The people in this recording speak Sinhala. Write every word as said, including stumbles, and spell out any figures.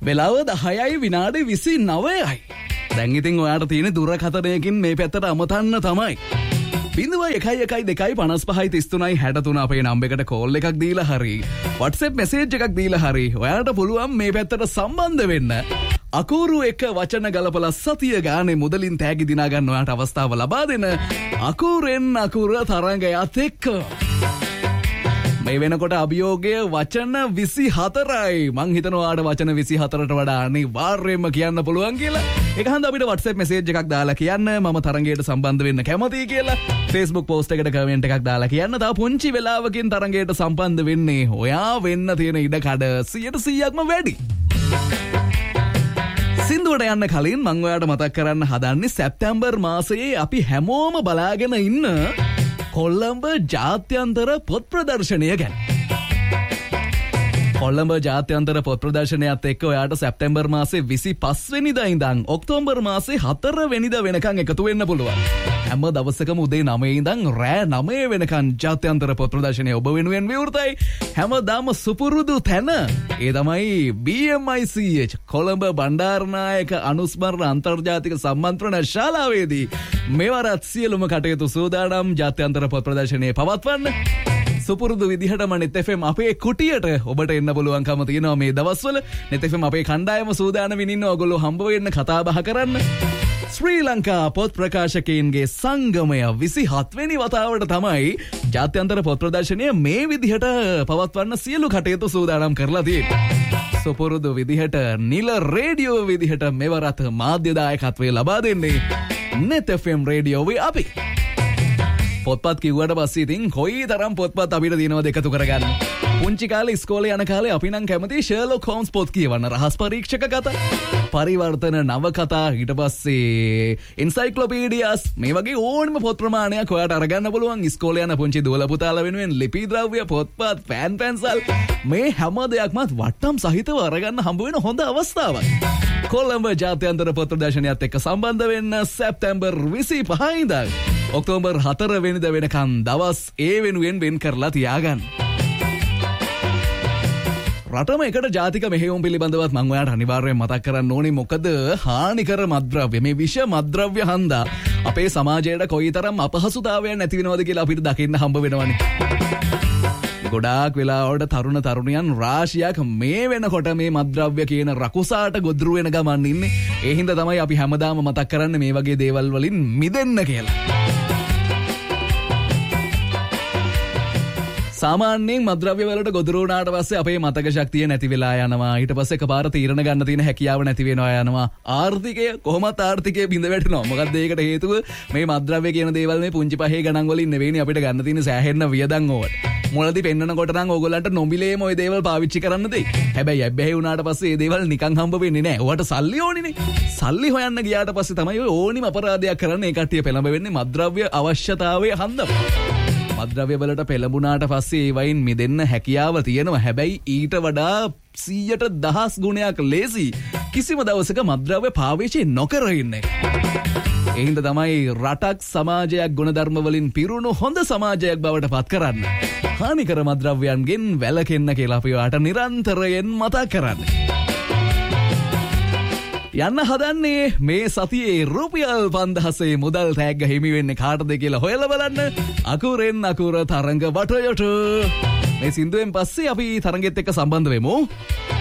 වෙලාව දහයයි විනාඩි විසිනවයයි. දැන් ඉතින් ඔයාට තියෙන දුරකථනයකින් මේ පැත්තට අමතන්න තමයි. බිඳුවයි එකයි එකයි දෙකයි පනස් පහයි තිස් තුනයි හැට තුන අපේ නම්බරයකට කෝල් එකක් දීලා හරි WhatsApp මැසේජ් එකක් දීලා හරි ඔයාලට පුළුවන් මේ පැත්තට සම්බන්ධ වෙන්න. අකුරු එක වචන ගලපලා සතිය ගානේ මුදලින් තෑගි දිනා ගන්න ඔයාට අවස්ථාව ලබා දෙන අකුරෙන් අකුර තරඟයත් එක්ක. මේ වෙනකොට අභියෝගය වචන විසිහතරයි. මං හිතනවා ඔයාට වචන විසිහතරට වඩා අනිවාර්යයෙන්ම කියන්න පුළුවන් කියලා. ඒක හන්ද අපිට WhatsApp message එකක් දාලා කියන්න මම තරඟයට සම්බන්ධ වෙන්න කැමතියි කියලා. Facebook post එකට comment එකක් දාලා කියන්න. තව පුංචි වෙලාවකින් තරඟයට සම්බන්ධ වෙන්නේ ඔයා වෙන්න තියෙන ඉඩ කඩ සියයට සීයක්ම වැඩි. සින්දුවට යන්න කලින් මං ඔයාට මතක් කරන්න හදන්නේ සැප්තැම්බර් මාසයේ අපි හැමෝම බලාගෙන ඉන්න කොළඹ ජාත්‍යන්තර පොත් ප්‍රදර්ශනය ගැන. කොළඹ ජාත්‍යන්තර පොත් ප්‍රදර්ශනයත් එක්ක ඔයාට සැප්තැම්බර් මාසේ විසිපස් වෙනිදා ඉඳන් ඔක්තෝබර් මාසේ හතර වෙනිදා වෙනකන් එකතු වෙන්න පුළුවන්. හැම දවසකම උදේ නවයේ ඉඳන් රෑ නවය වෙනකන් ජාත්‍යන්තර පොත් ප්‍රදර්ශනය ඔබ වෙනුවෙන් විවෘතයි. හැමදාම සුපුරුදු තැන ඒ තමයි බී එම් ආයි සී එච් කොළඹ බණ්ඩාරනායක අනුස්මරණ අන්තර්ජාතික සම්මන්ත්‍රණ ශාලාවේදී මෙවරත් සියලුම කටයුතු සූදානම් ජාත්‍යන්තර පොත් ප්‍රදර්ශනය පවත්වන්න. සුපුරුදු විදිහටම net F M අපේ කුටියට ඔබට එන්න පුළුවන්කම තියෙනවා මේ දවස්වල. net F M අපේ කණ්ඩායම සූදානම්ින් ඉන්න ඔයගොල්ලෝ හම්බ වෙන්න කතා බහ කරන්න. ශ්‍රී ලංකා පොත් ප්‍රකාශකයින්ගේ සංගමය විසිහත් වෙනි වතාවට තමයි ජාත්‍යන්තර පොත් ප්‍රදර්ශනය මේ විදිහට පවත්වන්න සියලු කටයුතු සූදානම් කරලා තියෙන්නේ. සුපුරුදු විදිහට නිල රේඩියෝ විදිහට මෙවරත් මාධ්‍ය දායකත්වය ලබා දෙන්නේ net F M රේඩියෝවේ අපි. පොත්පත් කිව්වට පස්සේ ඉතින් කොයි තරම් පොත්පත් අපිට දිනවද එකතු කරගන්න. පුංචි කාලේ ඉස්කෝලේ යන කාලේ අපි නම් කැමති ෂර්ලොක් හෝම්ස් පොත් කියවන්න, රහස් පරීක්ෂක කතා, පරිවර්තන නවකතා, ඊට පස්සේ එන්සයික්ලොපීඩියාස්, මේ වගේ ඕනම පොත් ප්‍රමාණයක් ඔයාට අරගන්න පුළුවන්. ඉස්කෝලේ යන පුංචි දුවලා පුතාලා වෙනුවෙන් ලිපි ද්‍රව්‍ය, පොත්පත්, පෑන් පැන්සල්, මේ හැම දෙයක්මත් වට්ටම් සහිතව අරගන්න හම්බ වෙන හොඳ අවස්ථාවක්. කොළඹ ජාත්‍යන්තර පොත් ප්‍රදර්ශනයත් එක්ක සම්බන්ධ වෙන්න සැප්තැම්බර් විසිපහ ඉඳන් ඔක්තෝබර් හතර වෙනිදා වෙනකන් දවස් ඒ වෙනුවෙන් වෙන් කරලා තියාගන්න. රටම එකට ජාතික මෙහෙයුම් පිළිබඳවත් මම ඔයාලට අනිවාර්යයෙන් මතක් කරන්න ඕනේ. මොකද හානිකර මත්ද්‍රව්‍ය, මේ විෂ මත්ද්‍රව්‍ය හන්දා අපේ සමාජයට කොයිතරම් අපහසුතාවයක් නැති වෙනවද කියලා අපිට දකින්න හම්බ වෙනවනේ. ගොඩාක් වෙලාවට තරුණ තරුණියන් රාශියක් මේ වෙනකොට මේ මත්ද්‍රව්‍ය කියන රකුසාට ගොදුරු වෙන ගමන් ඉන්නේ. ඒ හින්දා තමයි අපි හැමදාම මතක් කරන්නේ මේ වගේ දේවල් වලින් මිදෙන්න කියලා. සාමාන්‍යයෙන් මත්ද්‍රව්‍ය වලට ගොදුරු වුණාට පස්සේ අපේ මතක ශක්තිය නැති වෙලා යනවා. ඊට පස්සේ එකපාර තීරණ ගන්න තියෙන හැකියාව නැති වෙනවා යනවා. ආර්ථිකය කොහොමත් ආර්ථිකය බිඳ වැටෙනවා. මොකද ඒකට හේතුව මේ මත්ද්‍රව්‍ය කියන දේවල් මේ පුංචි පහේ ගණන් වලින් නෙවෙයිනේ අපිට ගන්න තියෙන සෑහෙන්න වියදම් ඕවට. මොළදී පෙන්නනකොට නම් ඕගොල්ලන්ට නොමිලේම ওই දේවල් පාවිච්චි කරන්න දෙයි. හැබැයි ඇබ්බැහි වුණාට පස්සේ මේ දේවල් නිකන් හම්බ වෙන්නේ නැහැ. ඔයාට සල්ලි ඕනිනේ. සල්ලි හොයන්න ගියාට පස්සේ තමයි ඔය ඕනිම අපරාධයක් කරන්න ඒ කට්ටිය පෙළඹ වෙන්නේ මත්ද්‍රව්‍ය අවශ්‍යතාවය හන්දම. මත්ද්‍රව්‍ය වලට පෙළඹුණාට පස්සේ ඒ වයින් මිදෙන්න හැකියාව තියෙනවා. හැබැයි ඊට වඩා සීයට දහස් ගුණයක් ලේසි කිසිම දවසක මත්ද්‍රව්‍ය පාවිච්චි නොකර ඉන්නේ. ඒ හින්දා තමයි රටක් සමාජයක් ගුණධර්ම වලින් පිරුණු හොඳ සමාජයක් බවට පත් කරන්න හානිකර මත්ද්‍රව්‍යයන්ගෙන් වැළකෙන්න කියලා අපි ඔයාලට නිරන්තරයෙන් මතක් කරන්නේ. යන්න හදන්නේ මේ සතියේ රුපියල් පන්දහසේ මුදල් තෑග්ග හිමි වෙන්නේ කාටද කියලා හොයලා බලන්න. අකුරෙන් අකුර තරඟ වටයට. මේ සින්දුවෙන් පස්සේ අපි තරඟෙත් එක්ක සම්බන්ධ වෙමු.